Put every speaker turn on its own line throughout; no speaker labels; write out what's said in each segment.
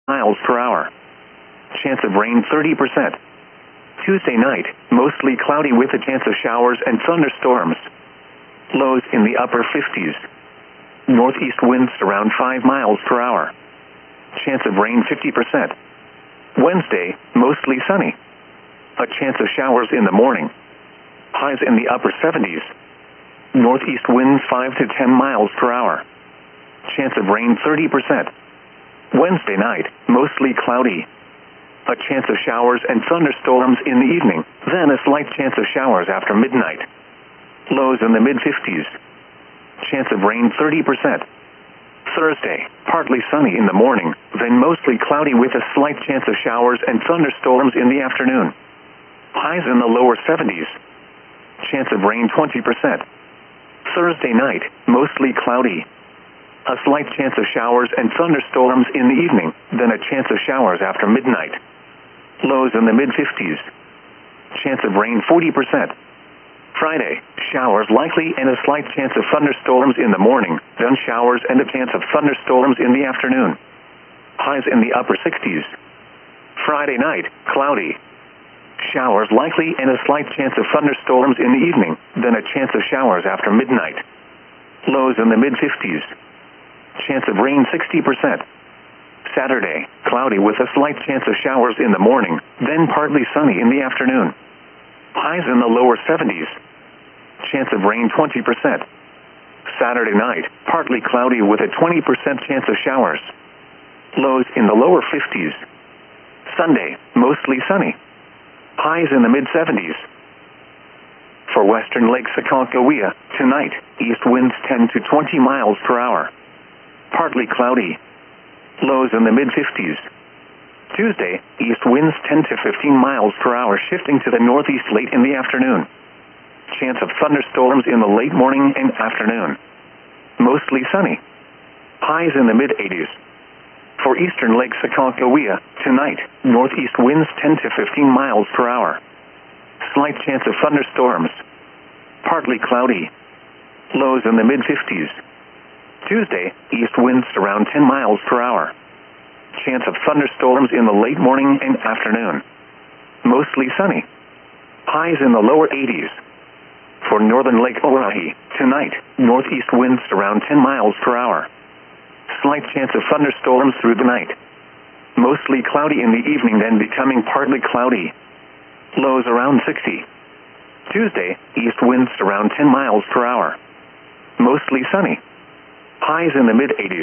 miles per hour. Chance of rain 30%. Tuesday night, mostly cloudy with a chance of showers and thunderstorms. Lows in the upper 50s. Northeast winds around 5 miles per hour. Chance of rain 50%. Wednesday, mostly sunny. A chance of showers in the morning. Highs in the upper 70s. Northeast winds 5 to 10 miles per hour. Chance of rain 30%. Wednesday night, mostly cloudy. A chance of showers and thunderstorms in the evening, then a slight chance of showers after midnight. Lows in the mid-50s. Chance of rain 30%. Thursday, partly sunny in the morning, then mostly cloudy with a slight chance of showers and thunderstorms in the afternoon. Highs in the lower 70s. Chance of rain 20%. Thursday night, mostly cloudy. A slight chance of showers and thunderstorms in the evening, then a chance of showers after midnight. Lows in the mid-50s. Chance of rain 40%. Friday, showers likely and a slight chance of thunderstorms in the morning, then showers and a chance of thunderstorms in the afternoon. Highs in the upper 60s. Friday night, cloudy. Showers likely and a slight chance of thunderstorms in the evening, then a chance of showers after midnight. Lows in the mid-50s. Chance of rain 60%. Saturday, cloudy with a slight chance of showers in the morning, then partly sunny in the afternoon. Highs in the lower 70s. Chance of rain 20%. Saturday night, partly cloudy with a 20% chance of showers. Lows in the lower 50s. Sunday, mostly sunny. Highs in the mid-70s. For western Lake Sakakawea, tonight, east winds 10 to 20 miles per hour. Partly cloudy. Lows in the mid-50s. Tuesday, east winds 10 to 15 miles per hour shifting to the northeast late in the afternoon. Chance of thunderstorms in the late morning and afternoon. Mostly sunny. Highs in the mid-80s. For eastern Lake Sakakawea, tonight, northeast winds 10 to 15 miles per hour. Slight chance of thunderstorms. Partly cloudy. Lows in the mid-50s. Tuesday, east winds around 10 miles per hour. Chance of thunderstorms in the late morning and afternoon. Mostly sunny. Highs in the lower 80s. For northern Lake Oahe, tonight, northeast winds around 10 miles per hour. Slight chance of thunderstorms through the night. Mostly cloudy in the evening, then becoming partly cloudy. Lows around 60. Tuesday, east winds around 10 miles per hour. Mostly sunny. Highs in the mid-80s.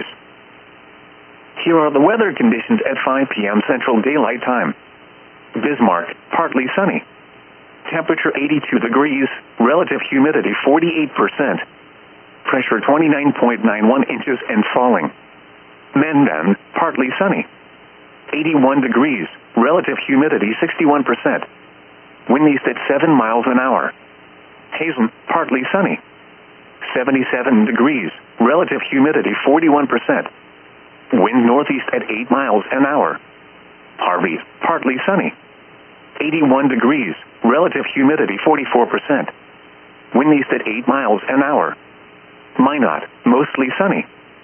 Here are the weather conditions at 5 p.m. Central Daylight Time. Bismarck, partly sunny. Temperature 82 degrees, relative humidity 48%. Pressure 29.91 inches and falling. Mendon, partly sunny. 81 degrees, relative humidity 61%. Wind east at 7 miles an hour. Hazen, partly sunny. 77 degrees, relative humidity 41%. Wind northeast at 8 miles an hour. Harvey, partly sunny. 81 degrees, relative humidity 44%. Wind east at 8 miles an hour. Minot, mostly sunny.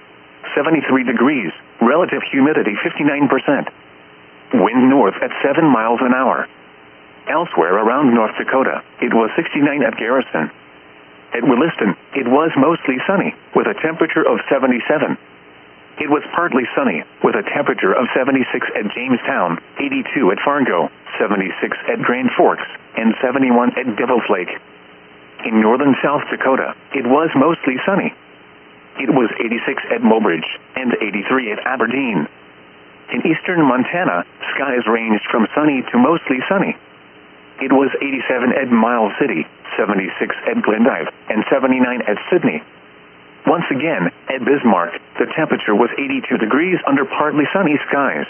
73 degrees, relative humidity 59%. Wind north at 7 miles an hour. Elsewhere around North Dakota, it was 69 at Garrison. At Williston, it was mostly sunny, with a temperature of 77. It was partly sunny, with a temperature of 76 at Jamestown, 82 at Fargo, 76 at Grand Forks, and 71 at Devil's Lake. In northern South Dakota, it was mostly sunny. It was 86 at Mobridge, and 83 at Aberdeen. In eastern Montana, skies ranged from sunny to mostly sunny. It was 87 at Miles City, 76 at Glendive, and 79 at Sydney. Once again, at Bismarck, the temperature was 82 degrees under partly sunny skies.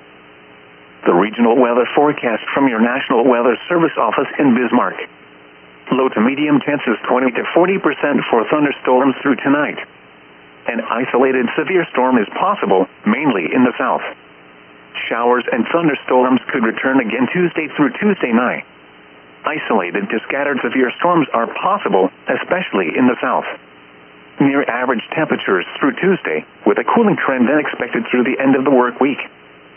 The regional weather forecast from your National Weather Service office in Bismarck. Low to medium chances 20 to 40% for thunderstorms through tonight. An isolated severe storm is possible, mainly in the south. Showers and thunderstorms could return again Tuesday through Tuesday night. Isolated to scattered severe storms are possible, especially in the south. Near average temperatures through Tuesday, with a cooling trend then expected through the end of the work week.